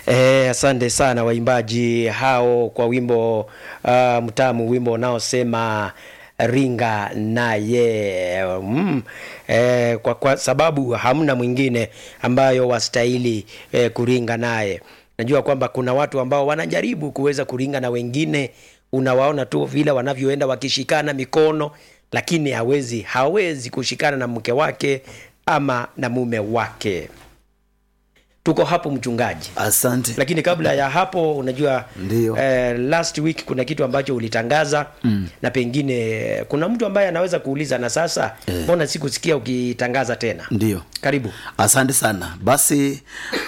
Asante sana waimbaji hao kwa wimbo mtamu, wimbo unaosema ringa naye. Kwa sababu hamna mwingine ambayo wastahili kuringa naye. Najua kwamba kuna watu ambao wanajaribu kuweza kuringa na wengine, unawaona tu vile wanavyoenda wakishikana mikono, lakini hawezi kushikana na mke wake ama na mume wake. Tuko hapo mchungaji. Asante. Lakini kabla ya hapo unajua last week kuna kitu ambacho ulitangaza na pengine kuna mtu ambaye anaweza kuuliza na sasa mbona sikusikia ukitangaza tena? Ndio. Karibu. Asante sana. Basi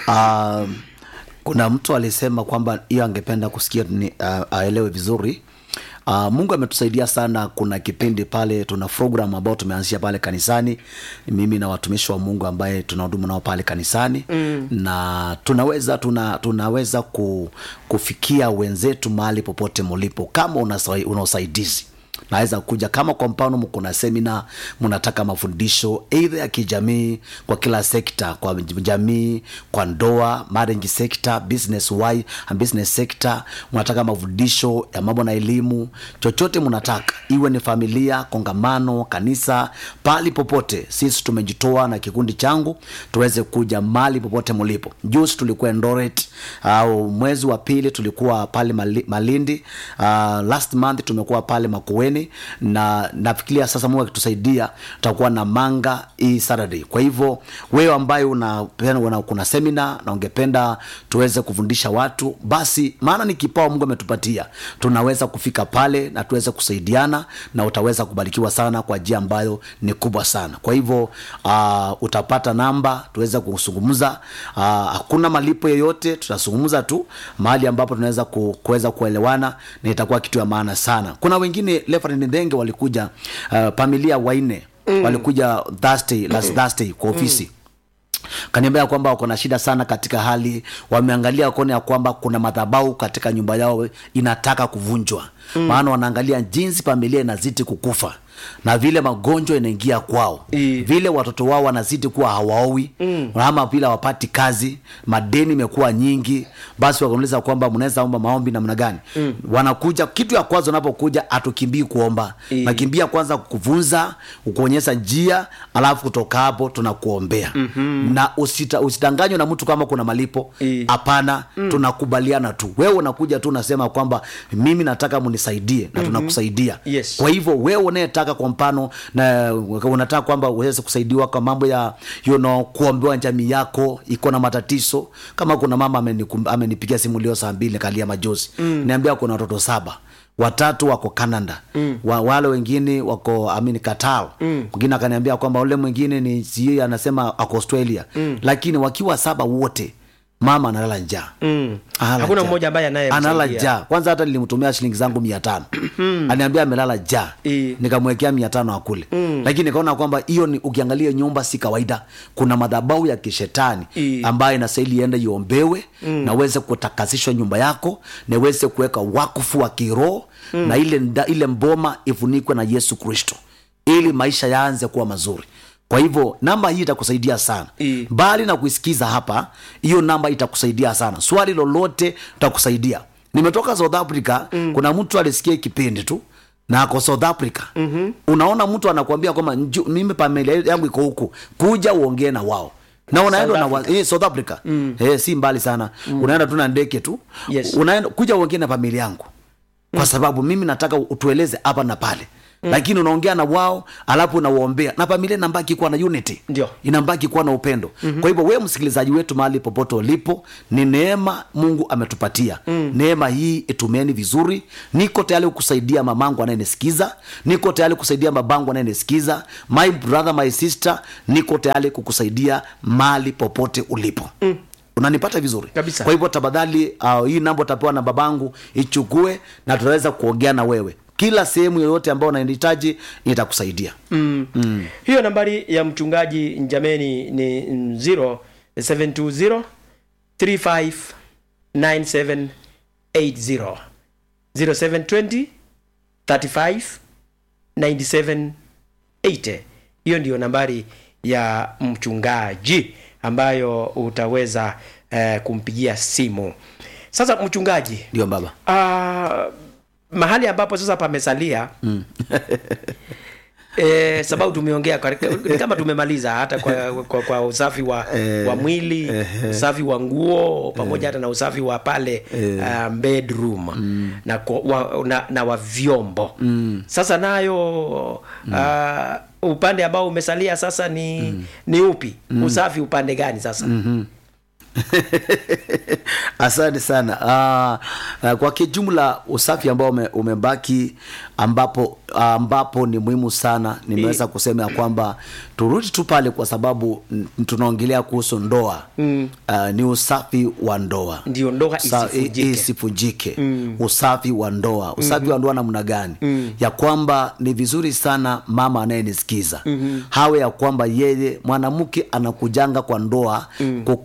kuna mtu alisema kwamba hiyo angependa kusikia aelewe vizuri. Mungu ametusaidia sana. Kuna kipindi pale, tuna program ambao tumeanzisha pale kanisani, mimi na watumishi wa Mungu ambaye tunahudumu nao pale kanisani, na tunaweza kufikia wenzetu mahali popote mlipo. Kama una usaidizi, naweza kuja. Kama kwa mfano mko na seminar, mnataka mafundisho either ya kijamii kwa kila sekta, kwa jamii, kwa ndoa, marriage sector, business sector, mnataka mafundisho ya mambo na elimu, chochote mnataka, iwe ni familia, kongamano, kanisa, pali popote, sisi tumejitoa na kikundi changu tuweze kuja mali popote mlipo. Juzi tulikuwa Eldoret, au mwezi wa pili tulikuwa pale Malindi, last month tumekuwa pale Makueni, na nafikiria sasa Mungu akitusaidia tutakuwa na Manga hii Saturday. Kwa hivyo wewe ambaye kuna seminar na ungependa tuweze kufundisha watu, basi maana ni kipawa Mungu ametupatia, tunaweza kufika pale na tuweze kusaidiana, na utaweza kubarikiwa sana kwa njia ambayo ni kubwa sana. Kwa hivyo utapata namba tuweze kuzungumza. Hakuna malipo yoyote, tutazungumza tu mahali ambapo tunaweza kuweza kuelewana, na itakuwa kitu ya maana sana. Kuna wengine Reverend Ndenge walikuja, familia waine walikuja last Thursday kwa ofisi. Kaniambia kwamba wako na shida sana katika hali, wameangalia wakaona ya kwamba kuna madhabahu katika nyumba yao inataka kuvunjwa. Maana wanaangalia jinsi familia inazidi kukufa, na vile magonjwa inaingia kwao, vile watoto wao wanazidi kuwa hawaowi, ama vile wapati kazi, madeni imekuwa nyingi. Basi wakamuuliza kwamba mnaweza omba maombi namna gani? Wanakuja, kitu ya kwanza unapokuja atukimbii kuomba, nakimbia kwanza kuvunza, kuonyesha njia, alafu kutoka hapo tunakuombea. Na usitanganywe na mtu kama kuna malipo. Hapana, tunakubaliana tu. Wewe unakuja tu unasema kwamba mimi nataka mnisaidie, na tunakusaidia. Kwa hivyo wewe unayetaka kwa mfano na unataka kwamba uweze kusaidiwa kwa mambo ya kuombewa jamii yako iko na matatizo, kama kuna mama amenipigia simu leo saa 2 kalia majozi, niambia kuna watoto 7, 3 wako Canada, wale wengine wako Qatar, mwingine akaniambia kwamba ule mwingine ni sijui anasema ako Australia, lakini wakiwa 7 wote mama analala njaa. Hakuna mmoja ambaye analala njaa. Kwanza hata nilimtumia shilingi zangu 500. Aniambia amelala njaa. Nikamwekea 500 akule. Lakini nikaona kwamba hiyo ni, ukiangalia nyumba si kawaida. Kuna madhabahu ya kishetani ambayo inastahili iende iombewe, na uweze kutakasishwa nyumba yako, na uweze kuweka wakfu wa kiroho, na ile mboma ifunikwe na Yesu Kristo, ili maisha yaanze kuwa mazuri. Kwa hivyo namba hii itakusaidia sana. Bali na kuisikiza hapa, hiyo namba itakusaidia sana. Swali lolote itakusaidia. Nimetoka South Africa, kuna mtu alisikia kipindi tu na ako South Africa. Unaona mtu anakuambia kwamba mimi familia yangu iko huku, kuja uongee na wao. Na unaenda na South Africa. Si mbali sana. Unaenda tu na ndege tu. Unaenda kuja uongee na familia yangu. Kwa sababu mimi nataka utueleze hapa na pale. Lakini unaongea na wao, alafu unawaombea, na familia inabaki kuwa na unity. Ndio. Inabaki kuwa na upendo. Kwa hivyo wewe msikilizaji wetu mahali popote ulipo, ni neema Mungu ametupatia. Neema hii itumeni vizuri. Niko tayari kukusaidia mamangu anayenisikiza, niko tayari kusaidia babangu anayenisikiza, my brother, my sister, niko tayari kukusaidia mahali popote ulipo. Unanipata vizuri? Kabisa. Kwa hivyo tafadhali, hii namba utapewa na babangu, ichukue na tutaweza kuongea na wewe. Kila sehemu yoyote ambayo unahitaji itakusaidia. Hiyo nambari ya mchungaji Njameni ni 0720 359780, 0720 359780. Hiyo ndio nambari ya mchungaji ambayo utaweza kumpigia simu. Sasa mchungaji, ndio baba, mahali ambapo sasa pamesalia sababu tumeongea kama tumemaliza hata kwa usafi wa mwili, usafi wa nguo pamoja hata na usafi wa pale bedroom na wa vyombo. Sasa nayo upande ambao umesalia sasa ni upi? Usafi upande gani sasa? Asante sana. Kwa kijumla usafi ambao umebaki ambapo ni muhimu sana, nimeweza kusema ya kwamba turudi tu pale, kwa sababu tunaongelea kuhusu ndoa. Ni usafi wa ndoa. Ndio, ndoa isifujike. Usafi wa ndoa. Usafi wa ndoa namna gani? Ya kwamba ni vizuri sana mama anayenisikiza hawe ya kwamba yeye mwanamke anakujanga kwa ndoa